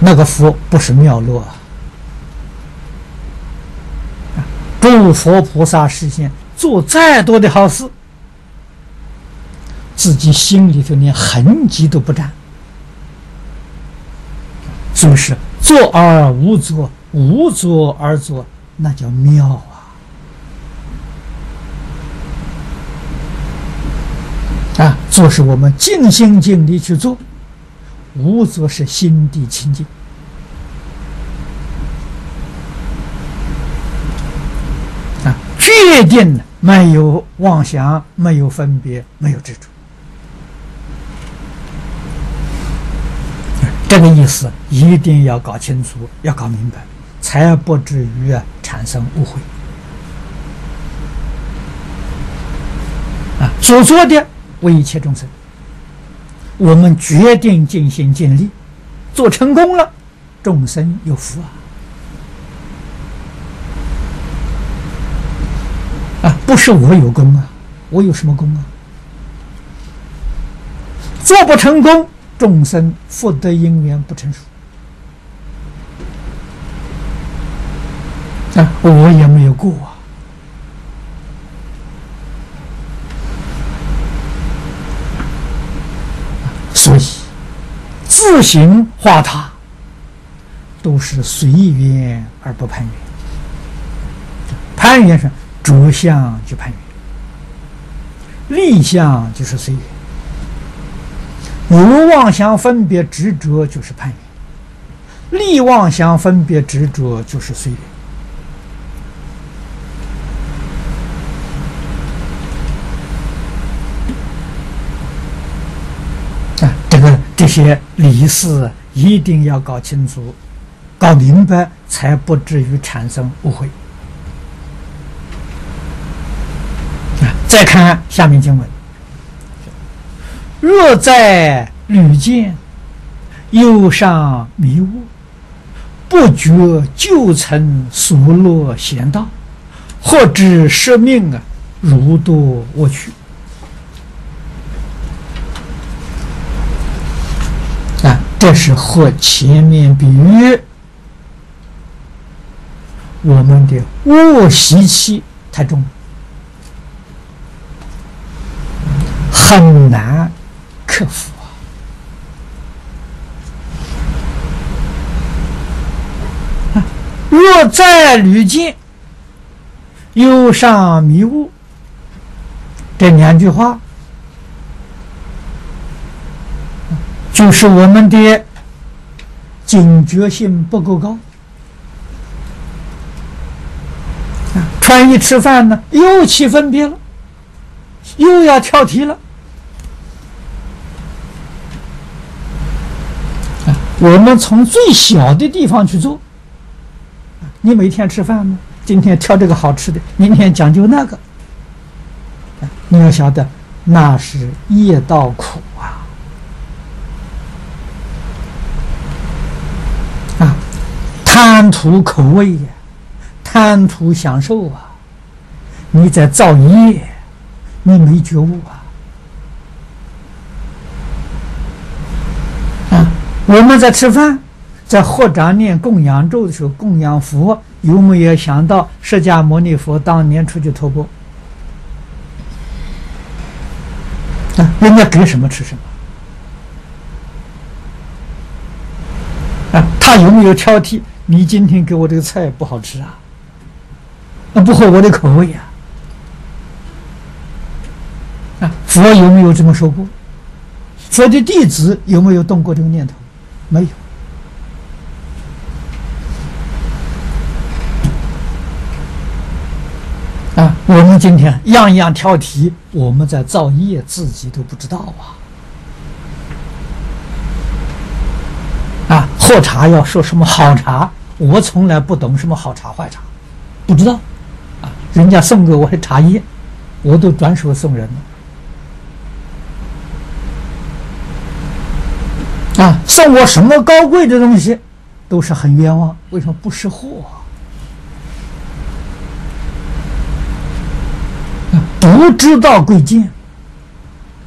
那个佛不是妙乐啊，诸佛菩萨示现，做再多的好事，自己心里头连痕迹都不沾，所以是作而无作，无作而作，那叫妙啊！做是我们尽心尽力去做，无作是心地清净。确定没有妄想，没有分别，没有执着，这个意思一定要搞清楚，要搞明白，才不至于产生误会。所做的为一切众生，我们决定尽心尽力，做成功了，众生有福不是我有功啊，我有什么功啊？做不成功，众生福德因缘不成熟我也没有过所以自行化他都是随缘而不攀缘，攀缘是着相就攀缘，立相就是随缘，有妄想分别执着就是攀缘，立妄想分别执着就是随缘这些理事一定要搞清楚，搞明白，才不至于产生误会。再看下面经文：若在屡见，忧伤迷雾，不觉旧曾所落险道，或知失命如堕恶趣。这是和前面比喻我们的恶习气太重，很难克服若在屡见，忧伤迷雾，这两句话就是我们的警觉性不够高穿衣吃饭呢，又起分别了，又要跳题了我们从最小的地方去做你每天吃饭吗？今天挑这个好吃的，明天讲究那个你要晓得那是业道苦贪图口味贪图享受你在造业，你没觉悟我们在吃饭，在合掌念供养咒的时候，供养佛，有没有想到释迦牟尼佛当年出去托钵人家给什么吃什么他有没有挑剔？你今天给我这个菜不好吃不合我的口味佛有没有这么说过？佛的弟子有没有动过这个念头？没有我们今天样样挑剔，我们在造业，自己都不知道喝茶要说什么好茶，我从来不懂什么好茶坏茶，不知道人家送给我的茶叶，我都转手送人了送我什么高贵的东西都是很冤枉，为什么不识货不知道贵贱